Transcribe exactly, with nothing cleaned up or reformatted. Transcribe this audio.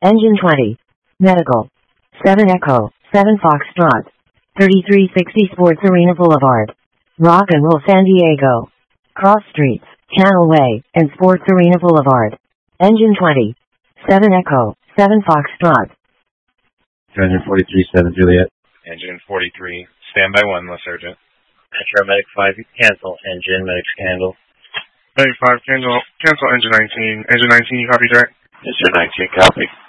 Engine twenty. Medical. seven Echo, seven Foxtrot. thirty-three sixty Sports Arena Boulevard. Rock and Roll San Diego. Cross Streets, Channel Way, and Sports Arena Boulevard. Engine twenty. seven Echo, seven Foxtrot. Engine forty-three, seven Juliet. Engine forty-three, stand by one, Less Urgent. Metro Medic five, cancel engine, Medics handle. Medic five, cancel, cancel engine nineteen. Engine nineteen, you copy, Jack? Engine nineteen, copy.